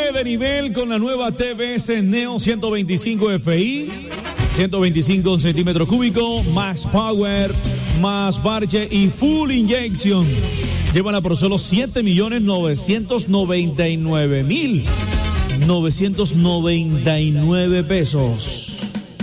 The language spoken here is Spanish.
Sube de nivel con la nueva TVS Neo 125 FI, 125 centímetros cúbicos, más power, más parche y full injection. Llévala por solo 7.999.999 pesos.